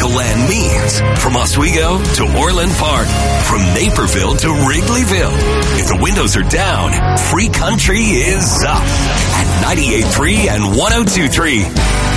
Miracle Land means. From Oswego to Orland Park, from Naperville to Wrigleyville. If the windows are down, Free Country is up at 98.3 and 102.3.